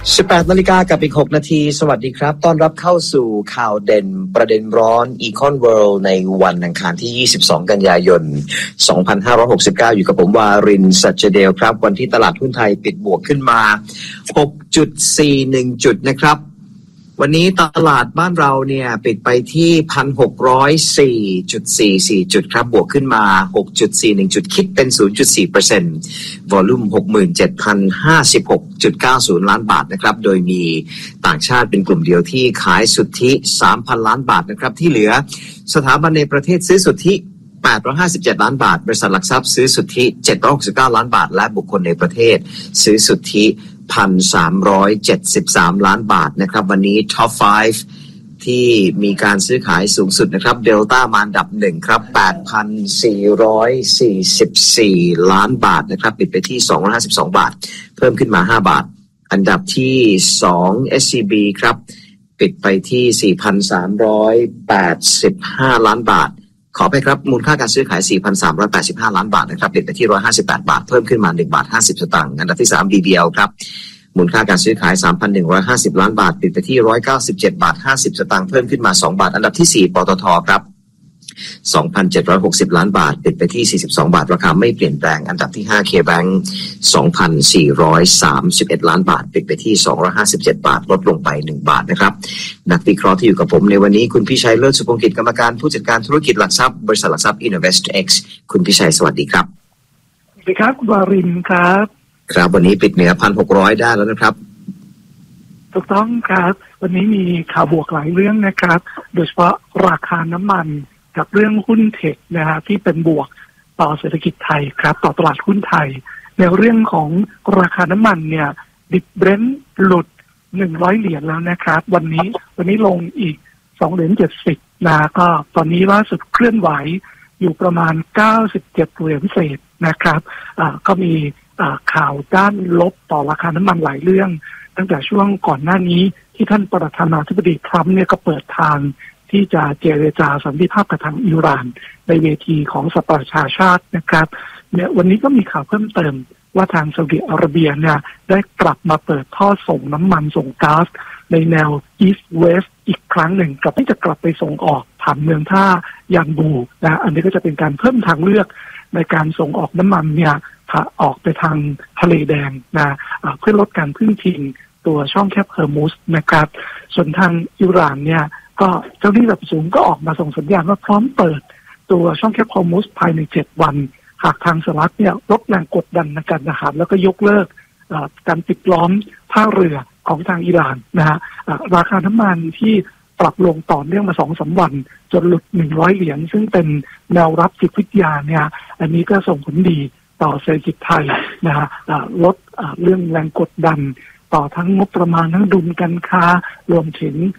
18 นาฬิกากับอีก 6 นาทีสวัสดีครับต้อนรับเข้าสู่ข่าวเด่นประเด็นร้อน Econ World ในวันอังคารที่ 22 กันยายน 2569 อยู่กับผมวารินทร์ สัจเดลครับวันที่ตลาดหุ้นไทยปิดบวกขึ้นมา 6.41 จุดนะครับวันนี้ตลาดบ้านเราเนี่ยปิดไปที่ 1,604.44 จุดครับบวกขึ้นมา 6.41 จุดคิดเป็น 0.4% วอลุ่ม 67,056.90 ล้านบาทนะครับโดยมีต่างชาติเป็นกลุ่มเดียวที่ขายสุทธิ 3,000 ล้านบาทนะครับที่เหลือสถาบันในประเทศซื้อสุทธิ857ล้านบาทบริษัทหลักทรัพย์ซื้อสุทธิ769ล้านบาทและบุคคลในประเทศซื้อสุทธิ 1,373 ล้านบาทนะครับวันนี้ Top 5 ที่มีการซื้อขายสูงสุดนะครับเดลต้ามาอันดับ1ครับ 8,444 ล้านบาทนะครับปิดไปที่252บาทเพิ่มขึ้นมา5บาทอันดับที่2 SCB ครับปิดไปที่ 4,385 ล้านบาทขอไปครับมูลค่าการซื้อขาย 4,385 ล้านบาทนะครับปิดไปที่158บาทเพิ่มขึ้นมา1บาท50สตางค์อันดับที่3 BBL ครับมูลค่าการซื้อขาย 3,150 ล้านบาทปิดไปที่197บาท50สตางค์เพิ่มขึ้นมา2บาทอันดับที่4ปตทครับ 2,760 ล้านบาทปิดไปที่42บาทราคาไม่เปลี่ยนแปลงอันดับที่5 KBank 2,431 ล้านบาทปิดไปที่257บาทลดลงไป1บาทนะครับนักวิเคราะห์ที่อยู่กับผมในวันนี้คุณพิชัยเลิศสุพงศ์กิจกรรมการผู้จัดการธุรกิจหลักทรัพย์บริษัทหลักทรัพย์ InvestX คุณพิชัยสวัสดีครับสวัสดีครับคุณวารินทร์ครับครับวันนี้ปิดเหนือ 1,600 ได้แล้วนะครับถูกต้องครับวันนี้มีข่าวบวกหลายเรื่องนะครับโดยเฉพาะราคาน้ำมันกับเรื่องหุ้นเทคนะฮะที่เป็นบวกต่อเศรษฐกิจไทยครับต่อตลาดหุ้นไทยในเรื่องของราคาน้ำมันเนี่ยดิบเบรนท์หลุด100เหรียญแล้วนะครับวันนี้ลงอีก$2.70นะก็ตอนนี้ล่าสุดเคลื่อนไหวอยู่ประมาณ97เหรียญเศษนะครับก็มีข่าวด้านลบต่อราคาน้ำมันหลายเรื่องตั้งแต่ช่วงก่อนหน้านี้ที่ท่านประธานาธิบดีทรัมป์เนี่ยก็เปิดทางที่จะเจรจาสันติภาพกับทางอิหร่านในเวทีของสหประชาชาตินะครับเนี่ยวันนี้ก็มีข่าวเพิ่มเติมว่าทางซาอุดิอาระเบียเนี่ยได้กลับมาเปิดท่อส่งน้ำมันส่งก๊าซในแนว East West อีกครั้งหนึ่งกับที่จะกลับไปส่งออกผ่านเมืองท่ายางบูนะอันนี้ก็จะเป็นการเพิ่มทางเลือกในการส่งออกน้ำมันเนี่ยออกไปทางทะเลแดงนะเพื่อลดการพึ่งพิงตัวช่องแคบเฮอร์มุสนะครับส่วนทางอิหร่านเนี่ยก็เจ้าหน้าที่ระดับสูงก็ออกมาส่งสัญญาณว่าพร้อมเปิดตัวช่องแคบฮอร์มุสภายใน7วันหากทางสหรัฐเนี่ยลดแรงกดดันในการทหารแล้วก็ยกเลิกการปิดล้อมท่าเรือของทางอิหร่านนะฮะราคาน้ำมันที่ปรับลงต่อเนื่องมา 2-3 วันจนหลุด100เหรียญซึ่งเป็นแนวรับจิตวิทยาเนี่ยอันนี้ก็ส่งผลดีต่อเศรษฐกิจไทยนะฮะลดเรื่องแรงกดดันต่อทั้งงบประมาณทั้งดุลการค้ารวมถึง